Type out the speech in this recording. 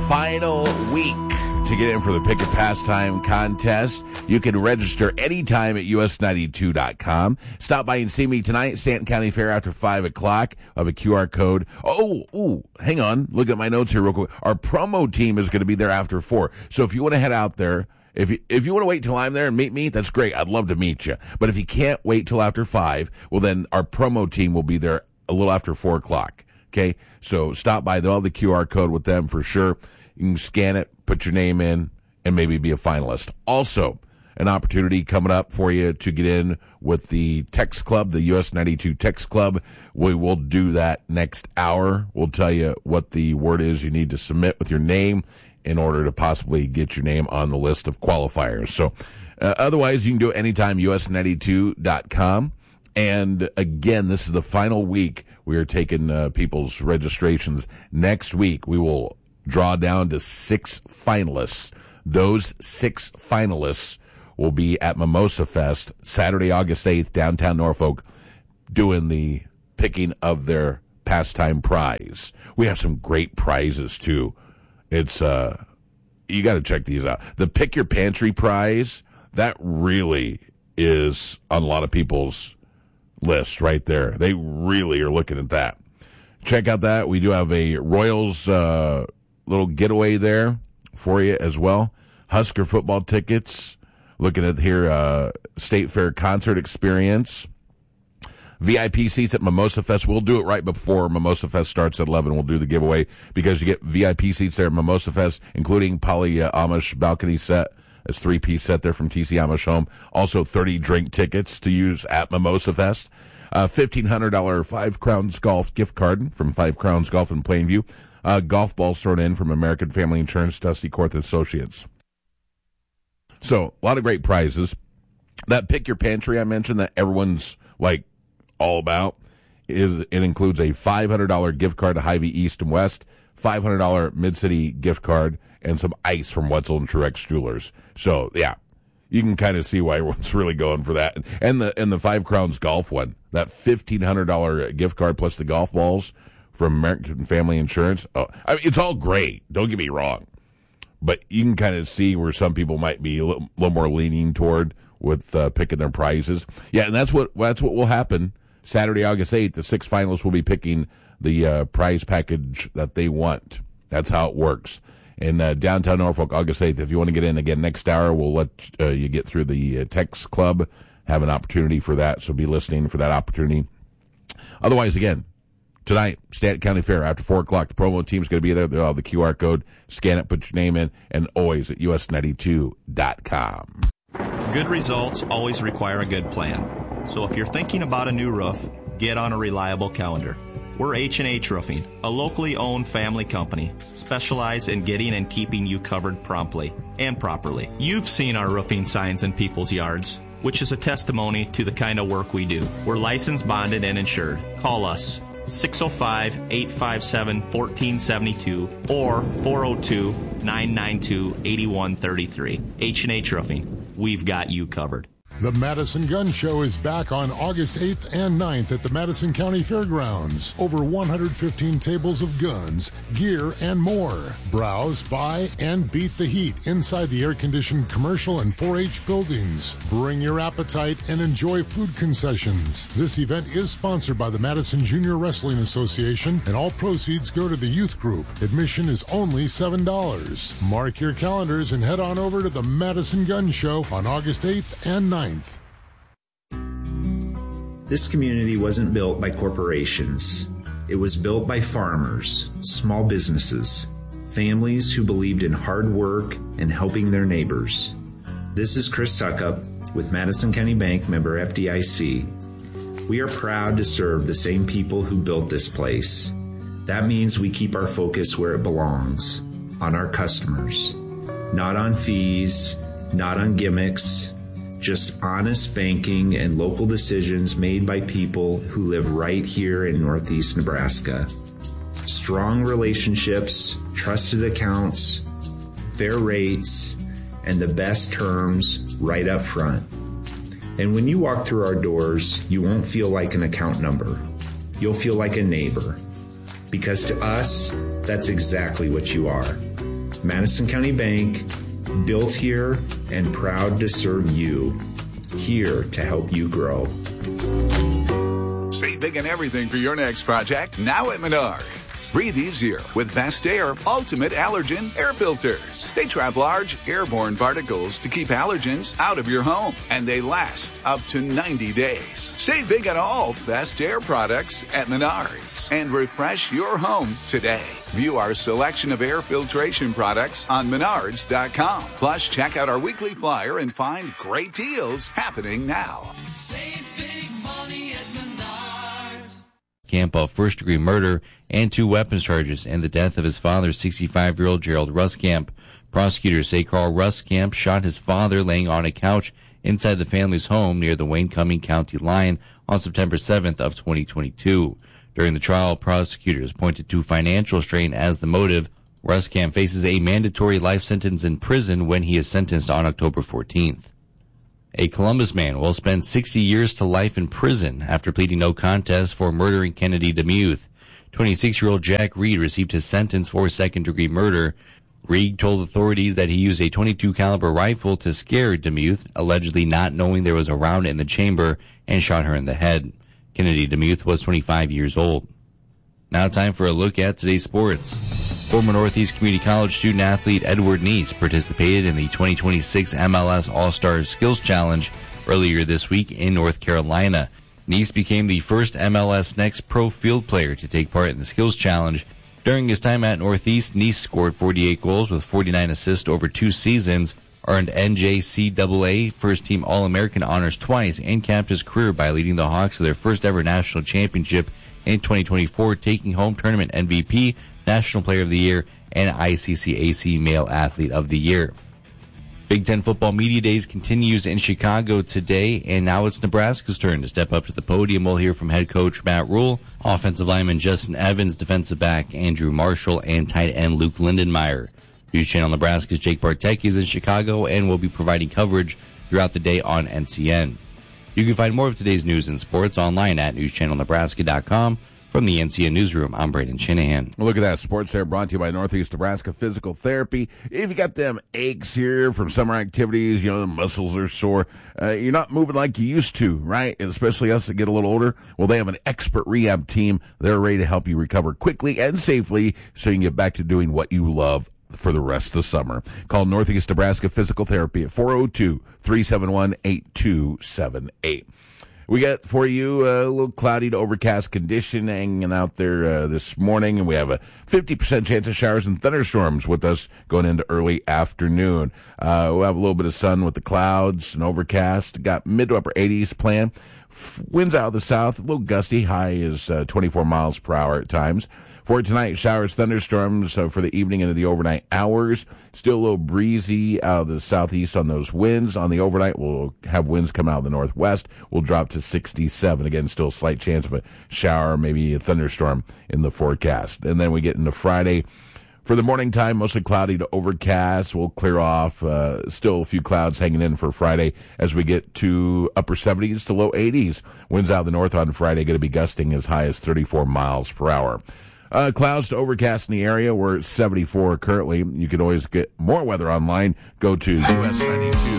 final week to get in for the Pick a Pastime contest. You can register anytime at us92.com. Stop by and see me tonight at Stanton County Fair after 5 o'clock. I have a QR code. Oh, hang on. Look at my notes here real quick. Our promo team is going to be there after 4. So if you want to head out there, if you want to wait till I'm there and meet me, that's great. I'd love to meet you. But if you can't wait till after 5, well, then our promo team will be there a little after 4 o'clock. Okay? So stop by. They'll have the QR code with them for sure. You can scan it, put your name in, and maybe be a finalist. Also, an opportunity coming up for you to get in with the text club, the US 92 text club. We will do that next hour. We'll tell you what the word is you need to submit with your name in order to possibly get your name on the list of qualifiers. So otherwise, you can do it anytime, us92.com. And again, this is the final week we are taking people's registrations. Next week, we will draw down to 6 finalists. Those 6 finalists will be at Mimosa Fest Saturday, August 8th, downtown Norfolk, doing the picking of their pastime prize. We have some great prizes, too. It's, you got to check these out. The Pick Your Pantry prize, that really is on a lot of people's list right there. They really are looking at that. Check out that. We do have a Royals, little getaway there for you as well. Husker football tickets. Looking at here, State Fair concert experience. VIP seats at Mimosa Fest. We'll do it right before Mimosa Fest starts at 11. We'll do the giveaway because you get VIP seats there at Mimosa Fest, including Polly Amish balcony set. It's 3-piece set there from TC Amish Home. Also 30 drink tickets to use at Mimosa Fest. $1,500 Five Crowns Golf gift card from Five Crowns Golf in Plainview. Golf balls thrown in from American Family Insurance, Dusty Korth Associates. So, a lot of great prizes. That Pick Your Pantry I mentioned that everyone's, like, all about, it includes a $500 gift card to Hy-Vee East and West, $500 Mid-City gift card, and some ice from Wetzel and Truex Jewelers. So, yeah, you can kind of see why everyone's really going for that. And the Five Crowns Golf one, that $1,500 gift card plus the golf balls from American Family Insurance. Oh, I mean, it's all great. Don't get me wrong. But you can kind of see where some people might be a little more leaning toward with picking their prizes. Yeah, and that's what will happen Saturday, August 8th. The 6 finalists will be picking the prize package that they want. That's how it works. In downtown Norfolk, August 8th. If you want to get in again next hour, we'll let you get through the text club, have an opportunity for that. So be listening for that opportunity. Otherwise, again, tonight, Stanton County Fair after 4 o'clock. The promo team's going to be there. They'll have the QR code. Scan it, put your name in, and always at us92.com. Good results always require a good plan. So if you're thinking about a new roof, get on a reliable calendar. We're H&H Roofing, a locally owned family company, specialized in getting and keeping you covered promptly and properly. You've seen our roofing signs in people's yards, which is a testimony to the kind of work we do. We're licensed, bonded, and insured. Call us 605-857-1472 or 402-992-8133. H&H Roofing. We've got you covered. The Madison Gun Show is back on August 8th and 9th at the Madison County Fairgrounds. Over 115 tables of guns, gear, and more. Browse, buy, and beat the heat inside the air-conditioned commercial and 4-H buildings. Bring your appetite and enjoy food concessions. This event is sponsored by the Madison Junior Wrestling Association, and all proceeds go to the youth group. Admission is only $7. Mark your calendars and head on over to the Madison Gun Show on August 8th and 9th. This community wasn't built by corporations. It was built by farmers, small businesses, families who believed in hard work and helping their neighbors. This is Chris Suckup with Madison County Bank, member FDIC. We are proud to serve the same people who built this place. That means we keep our focus where it belongs, on our customers. Not on fees, not on gimmicks, just honest banking and local decisions made by people who live right here in Northeast Nebraska. Strong relationships, trusted accounts, fair rates, and the best terms right up front. And when you walk through our doors, you won't feel like an account number. You'll feel like a neighbor. Because to us, that's exactly what you are. Madison County Bank, built here and proud to serve you. Here to help you grow. Save big on everything for your next project now at Menards. Breathe easier with Vest Air Ultimate Allergen Air Filters. They trap large airborne particles to keep allergens out of your home, and they last up to 90 days. Save big on all Vest Air products at Menards and refresh your home today. View our selection of air filtration products on Menards.com. Plus, check out our weekly flyer and find great deals happening now. Save big money at Menards. Camp of first-degree murder and 2 weapons charges and the death of his father, 65-year-old Gerald Ruskamp. Prosecutors say Carl Ruskamp shot his father laying on a couch inside the family's home near the Wayne-Cumming County line on September 7th of 2022. During the trial, prosecutors pointed to financial strain as the motive. Ruskamp faces a mandatory life sentence in prison when he is sentenced on October 14th. A Columbus man will spend 60 years to life in prison after pleading no contest for murdering Kennedy DeMuth. 26-year-old Jack Reed received his sentence for second-degree murder. Reed told authorities that he used a .22 caliber rifle to scare DeMuth, allegedly not knowing there was a round in the chamber, and shot her in the head. Kennedy DeMuth was 25 years old. Now time for a look at today's sports. Former Northeast Community College student-athlete Edward Neese participated in the 2026 MLS All-Star Skills Challenge earlier this week in North Carolina. Neese became the first MLS Next Pro field player to take part in the Skills Challenge. During his time at Northeast, Neese scored 48 goals with 49 assists over 2 seasons, earned NJCAA First-Team All-American honors twice, and capped his career by leading the Hawks to their first-ever national championship in 2024, taking home tournament MVP, National Player of the Year, and ICCAC Male Athlete of the Year. Big Ten Football Media Days continues in Chicago today, and now it's Nebraska's turn to step up to the podium. We'll hear from head coach Matt Rule, offensive lineman Justin Evans, defensive back Andrew Marshall, and tight end Luke Lindenmeyer. News Channel Nebraska's Jake Bartek is in Chicago and will be providing coverage throughout the day on NCN. You can find more of today's news and sports online at newschannelnebraska.com. From the NCN Newsroom, I'm Braden Shanahan. Look at that. Sports there brought to you by Northeast Nebraska Physical Therapy. If you got them aches here from summer activities, the muscles are sore, you're not moving like you used to, right? And especially us that get a little older. Well, they have an expert rehab team. They're ready to help you recover quickly and safely so you can get back to doing what you love for the rest of the summer. Call Northeast Nebraska Physical Therapy at 402-371-8278. We got for you a little cloudy to overcast condition hanging out there this morning, and we have a 50% chance of showers and thunderstorms with us going into early afternoon. We'll have a little bit of sun with the clouds and overcast. Got mid to upper 80s planned. Winds out of the south, a little gusty. High is 24 miles per hour at times. For tonight, showers, thunderstorms for the evening into the overnight hours. Still a little breezy out of the southeast on those winds. On the overnight, we'll have winds come out of the northwest. We'll drop to 67. Again, still a slight chance of a shower, maybe a thunderstorm in the forecast. And then we get into Friday. For the morning time, mostly cloudy to overcast. We'll clear off. Still a few clouds hanging in for Friday as we get to upper 70s to low 80s. Winds out of the north on Friday going to be gusting as high as 34 miles per hour. Clouds to overcast in the area. We're at 74 currently. You can always get more weather online. Go to US 92.